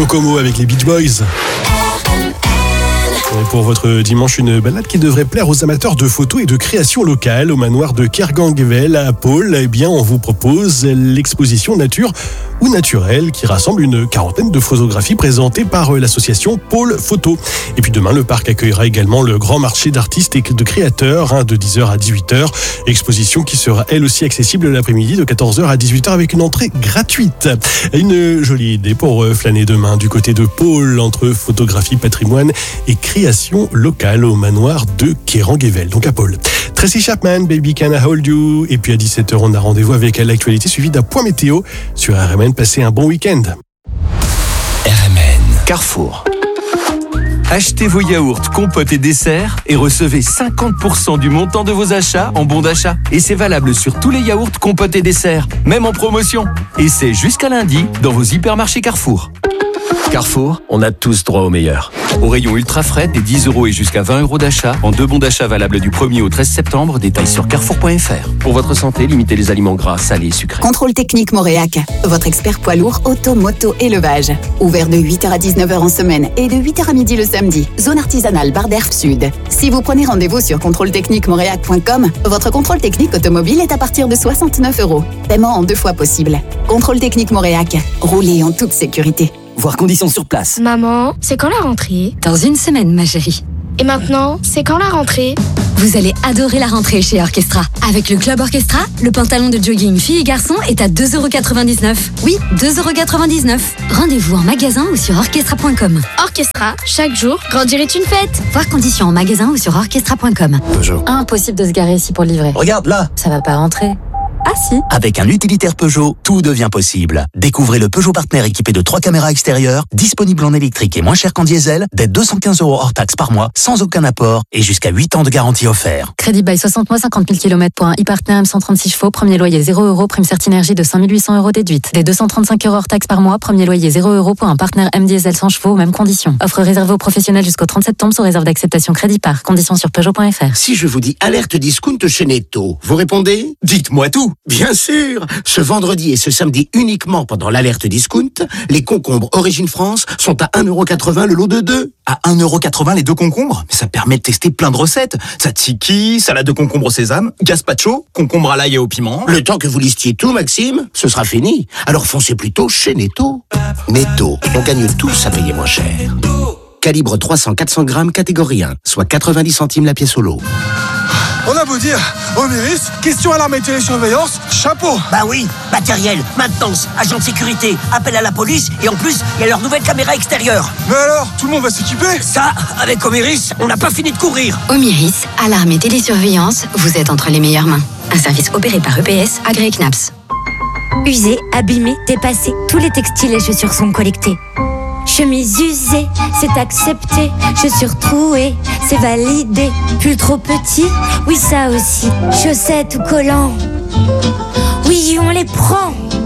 Kokomo avec les Beach Boys. Et pour votre dimanche, une balade qui devrait plaire aux amateurs de photos et de création locale au manoir de Kergangevel à Pôle. Eh bien, on vous propose l'exposition Nature ou Naturel qui rassemble une quarantaine de photographies présentées par l'association Pôle Photo. Et puis demain, le parc accueillera également le grand marché d'artistes et de créateurs de 10h à 18h. Exposition qui sera elle aussi accessible l'après-midi de 14h à 18h avec une entrée gratuite. Une jolie idée pour flâner demain du côté de Pôle entre photographie, patrimoine et création locale au manoir de Kergangevel, donc à Pôle. Tracy Chapman, Baby Can I Hold You. Et puis à 17h, on a rendez-vous avec l'actualité suivie d'un point météo sur RMN. Passez un bon week-end. RMN Carrefour. Achetez vos yaourts, compotes et desserts et recevez 50% du montant de vos achats en bons d'achat. Et c'est valable sur tous les yaourts, compotes et desserts, même en promotion. Et c'est jusqu'à lundi dans vos hypermarchés Carrefour. Carrefour, on a tous droit au meilleur. Au rayon ultra frais, des 10 € et jusqu'à 20 € d'achat, en 2 bons d'achat valables du 1er au 13 septembre, détails sur carrefour.fr. Pour votre santé, limitez les aliments gras, salés et sucrés. Contrôle technique Moréac, votre expert poids lourd, auto, moto, élevage. Ouvert de 8h à 19h en semaine et de 8h à midi le samedi. Zone artisanale Bar d'Herbe Sud. Si vous prenez rendez-vous sur contrôletechniquemoréac.com, votre contrôle technique automobile est à partir de 69 €. Paiement en 2 fois possible. Contrôle technique Moréac. Roulez en toute sécurité. Voir conditions sur place. Maman, c'est quand la rentrée? Dans une semaine, ma chérie. Et maintenant, c'est quand la rentrée? Vous allez adorer la rentrée chez Orchestra. Avec le Club Orchestra, le pantalon de jogging filles et garçons est à 2,99 €. Oui, 2,99 €. Rendez-vous en magasin ou sur orchestra.com. Orchestra, chaque jour, grandir est une fête. Voir conditions en magasin ou sur orchestra.com. Peugeot. Impossible de se garer ici pour le livrer. Regarde là. Ça va pas rentrer. Ah si. Avec un utilitaire Peugeot, tout devient possible. Découvrez le Peugeot Partner équipé de 3 caméras extérieures, disponible en électrique et moins cher qu'en diesel, dès 215 € hors taxe par mois, sans aucun apport et jusqu'à 8 ans de garantie offert. Crédit bail 60 mois, 50 000 km pour un e-Partner M136 chevaux, premier loyer 0 €, prime Certinergie de 5 800 € déduite. Dès 235 € hors taxe par mois, premier loyer 0 € pour un Partner M diesel 100 chevaux, mêmes conditions. Offre réservée aux professionnels jusqu'au 30 septembre sous réserve d'acceptation crédit par. Conditions sur Peugeot.fr. Si je vous dis alerte discount chez Netto, vous répondez? Dites-moi tout. Bien sûr. Ce vendredi et ce samedi uniquement pendant l'alerte discount, les concombres Origine France sont à 1,80 € le lot de 2. À 1,80 € les 2 concombres? Mais ça permet de tester plein de recettes. Tzatziki, salade de concombre au sésame, gazpacho, concombre à l'ail et au piment. Le temps que vous listiez tout, Maxime, ce sera fini. Alors foncez plutôt chez Netto. Netto, on gagne tous à payer moins cher. Calibre 300-400 grammes, catégorie 1, soit 90 centimes la pièce au lot. On a beau dire, Oméris, question alarme et télésurveillance, chapeau. Bah oui, matériel, maintenance, agent de sécurité, appel à la police et en plus, il y a leur nouvelle caméra extérieure. Mais alors, tout le monde va s'équiper? Ça, avec Oméris, on n'a pas fini de courir. Oméris, alarme et télésurveillance, vous êtes entre les meilleures mains. Un service opéré par EPS, agréé CNAPS. Usés, abîmés, dépassés, tous les textiles et chaussures sont collectés. Chemise usée, c'est accepté. Chaussures trouées, c'est validé. Pull trop petit, oui ça aussi. Chaussettes ou collants, oui on les prend.